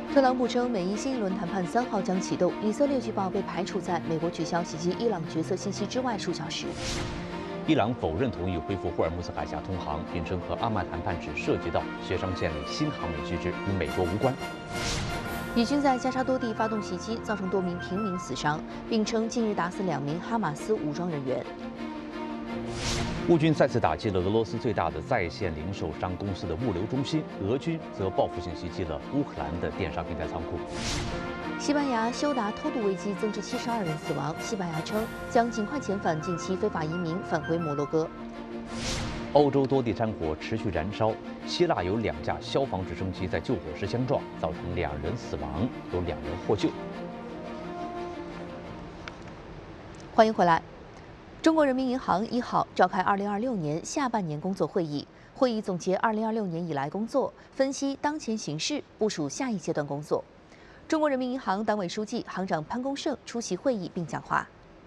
特朗普称，美伊新一轮谈判3号将启动。以色列据报被排除在美国取消袭击伊朗决策信息之外数小时。 伊朗否认同意恢复霍尔木兹海峡通航，并称和阿曼谈判只涉及到协商建立新航美机制，与美国无关。 以军在加沙多地发动袭击，造成多名平民死伤，并称近日打死2名哈马斯武装人员。 乌军再次打击了俄罗斯最大的在线零售商公司的物流中心，俄军则报复性袭击了乌克兰的电商平台仓库。 西班牙休达偷渡危机增至72人死亡，西班牙称将尽快遣返近期非法移民返回摩洛哥。 欧洲多地山火持续燃烧，希腊有2架消防直升机在救火时相撞，造成2人死亡，有2人获救。 欢迎回来。中国人民银行1号召开2026年下半年工作会议，会议总结2026年以来工作，分析当前形势，部署下一阶段工作。中国人民银行党委书记、行长潘功胜出席会议并讲话。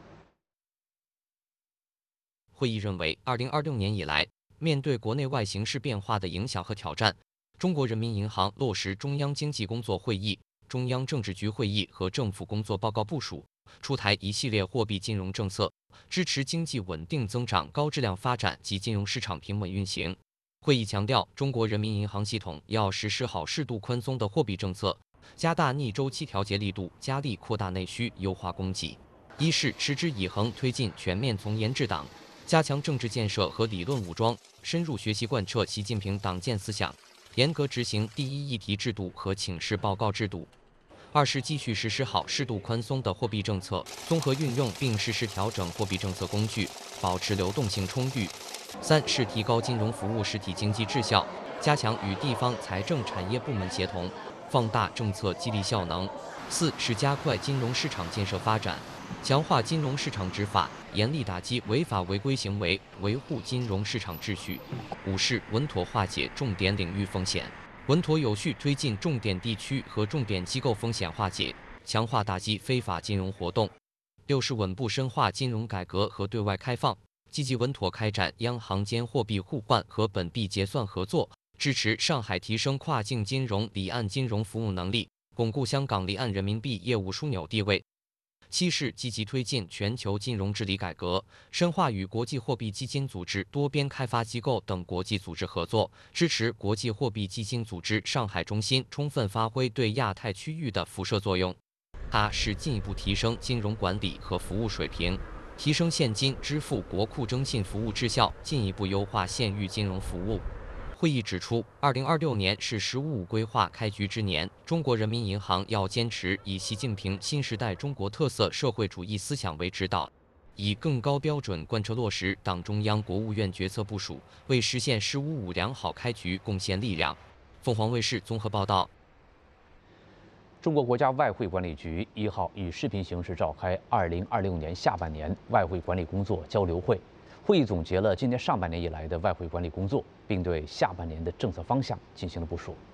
会议认为，2026年以来，面对国内外形势变化的影响和挑战，中国人民银行落实中央经济工作会议、中央政治局会议和政府工作报告部署，出台一系列货币金融政策，支持经济稳定增长、高质量发展及金融市场平稳运行。会议强调，中国人民银行系统要实施好适度宽松的货币政策，加大逆周期调节力度，加力扩大内需，优化供给。一是持之以恒推进全面从严治党，加强政治建设和理论武装，深入学习贯彻习近平党建思想，严格执行第一议题制度和请示报告制度。二是继续实施好适度宽松的货币政策，综合运用并适时调整货币政策工具，保持流动性充裕。三是提高金融服务实体经济质效，加强与地方财政产业部门协同，放大政策激励效能。四是加快金融市场建设发展，强化金融市场执法，严厉打击违法违规行为，维护金融市场秩序。五是稳妥化解重点领域风险，稳妥有序推进重点地区和重点机构风险化解，强化打击非法金融活动。六是稳步深化金融改革和对外开放，积极稳妥开展央行间货币互换和本币结算合作，支持上海提升跨境金融离岸金融服务能力，巩固香港离岸人民币业务枢纽地位。七是积极推进全球金融治理改革，深化与国际货币基金组织、多边开发机构等国际组织合作，支持国际货币基金组织上海中心充分发挥对亚太区域的辐射作用。八是进一步提升金融管理和服务水平，提升现金支付国库征信服务质效，进一步优化县域金融服务。会议指出，2026年是“十五五”规划开局之年，中国人民银行要坚持以习近平新时代中国特色社会主义思想为指导，以更高标准贯彻落实党中央、国务院决策部署，为实现“十五五”良好开局贡献力量。凤凰卫视综合报道。 中国国家外汇管理局1号以视频形式召开2026年下半年外汇管理工作交流会。会议总结了今年上半年以来的外汇管理工作，并对下半年的政策方向进行了部署。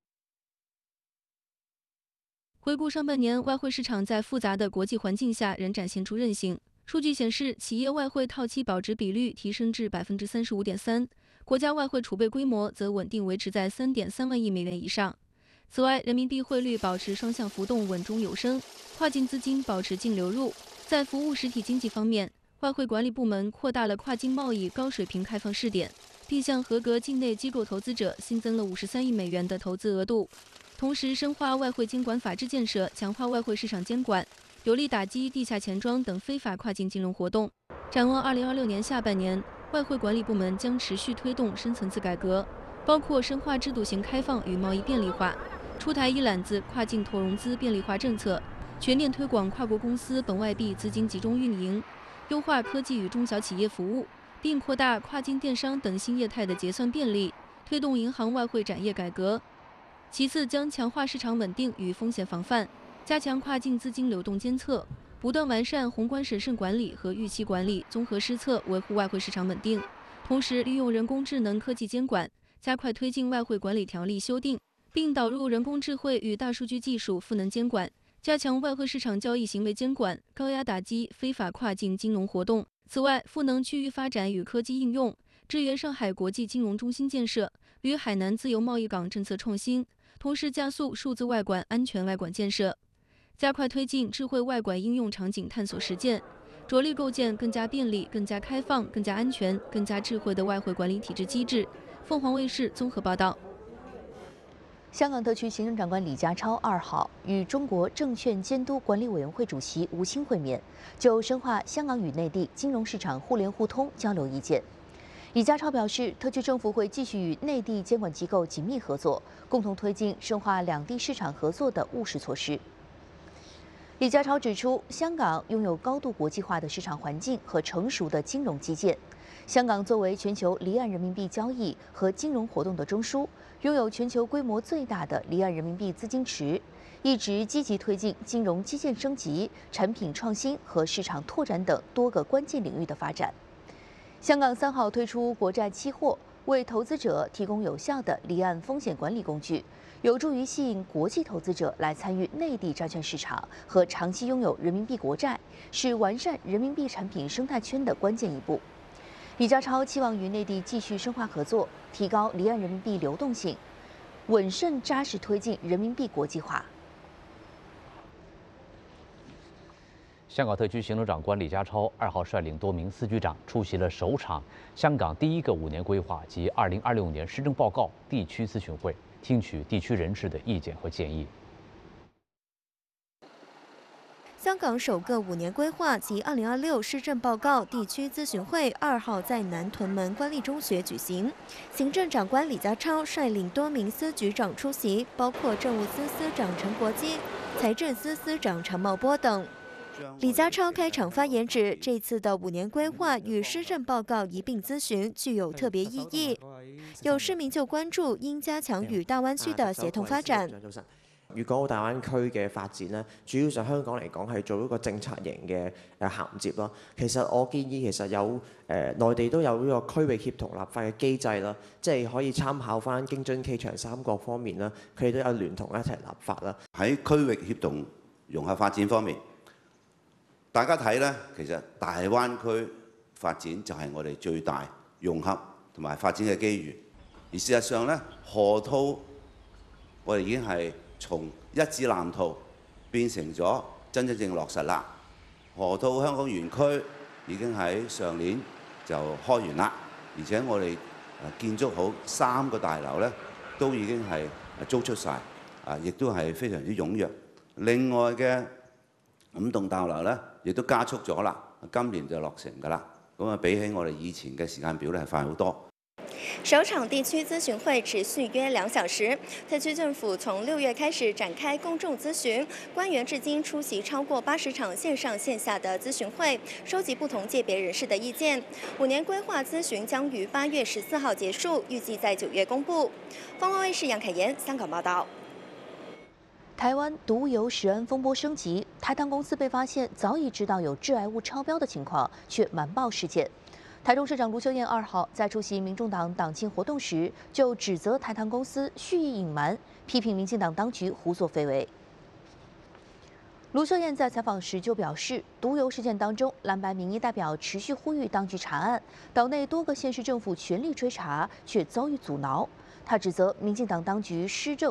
回顾上半年，外汇市场在复杂的国际环境下仍展现出韧性。数据显示，企业外汇套期保值比率提升至35.3%，国家外汇储备规模则稳定维持在3.3万亿美元以上。此外，人民币汇率保持双向浮动稳中有升，跨境资金保持净流入。在服务实体经济方面，外汇管理部门扩大了跨境贸易高水平开放试点，并向合格境内机构投资者新增了53亿美元的投资额度。同时，深化外汇监管法治建设，强化外汇市场监管，有力打击地下钱庄等非法跨境金融活动。展望2026年下半年，外汇管理部门将持续推动深层次改革，包括深化制度型开放与贸易便利化，出台一揽子跨境投融资便利化政策，全面推广跨国公司本外币资金集中运营，优化科技与中小企业服务，并扩大跨境电商等新业态的结算便利，推动银行外汇展业改革。其次，将强化市场稳定与风险防范，加强跨境资金流动监测，不断完善宏观审慎管理和预期管理综合施策，维护外汇市场稳定。同时，利用人工智能科技监管，加快推进外汇管理条例修订，并导入人工智慧与大数据技术赋能监管，加强外汇市场交易行为监管，高压打击非法跨境金融活动。此外，赋能区域发展与科技应用，支援上海国际金融中心建设与海南自由贸易港政策创新， 同时加速数字外管安全外管建设，加快推进智慧外管应用场景探索实践，着力构建更加便利、更加开放、更加安全、更加智慧的外汇管理体制机制。凤凰卫视综合报道。 香港特区行政长官李家超2号与中国证券监督管理委员会主席吴清会面，就深化香港与内地金融市场互联互通交流意见。李家超表示，特区政府会继续与内地监管机构紧密合作，共同推进深化两地市场合作的务实措施。李家超指出，香港拥有高度国际化的市场环境和成熟的金融基建。香港作为全球离岸人民币交易和金融活动的中枢，拥有全球规模最大的离岸人民币资金池，一直积极推进金融基建升级、产品创新和市场拓展等多个关键领域的发展。香港3号推出国债期货，为投资者提供有效的离岸风险管理工具，有助于吸引国际投资者来参与内地债券市场和长期拥有人民币国债，是完善人民币产品生态圈的关键一步。李家超期望与内地继续深化合作，提高离岸人民币流动性，稳慎扎实推进人民币国际化。 香港特区行政长官李家超2号率领多名司局长出席了首场香港第一个5年规划及2026年施政报告地区咨询会，听取地区人士的意见和建议。 香港首个5年规划及2026施政报告地区咨询会2号在南屯门官立中学举行，行政长官李家超率领多名司局长出席，包括政务司司长陈国基、财政司司长常茂波等。李家超开场发言指，这次的5年规划与施政报告一并咨询，具有特别意義。有市民就關注應加強與大灣區的協同發展。 粵港澳大灣區嘅發展咧，主要上香港嚟講係做一個政策型嘅銜接咯。其實我建議其實有內地都有呢個區域協同立法嘅機制啦，即係可以參考翻京津冀長三角方面啦，佢哋都有聯同一齊立法啦。 喺區域協同融合發展方面，大家睇咧，其實大灣區發展就係我哋最大融合同埋發展嘅機遇。而事實上咧，河套我哋已經係從一紙藍圖變成咗真正落實啦。河套香港園區已經喺上年就開完啦，而且我哋建築好3個大樓咧，都已經係租出晒，亦都係非常之踴躍。另外嘅5棟大樓咧，亦都加速咗啦，今年就落成㗎啦。咁啊，比起我哋以前嘅時間表咧，係快好多。 首场地区咨询会持续约2小时，特区政府从6月开始展开公众咨询，官员至今出席超过80场线上线下的咨询会，收集不同界别人士的意见。5年规划咨询将于8月14号结束，预计在9月公布。凤凰卫视杨凯妍香港报道。 台湾毒油食安风波升级，台糖公司被发现早已知道有致癌物超标的情况，却瞒报事件。台中市长卢秀燕2号在出席民众党党庆活动时，就指责台糖公司蓄意隐瞒，批评民进党当局胡作非为。卢秀燕在采访时就表示，毒油事件当中，蓝白民意代表持续呼吁当局查案，岛内多个县市政府全力追查，却遭遇阻挠。她指责民进党当局施政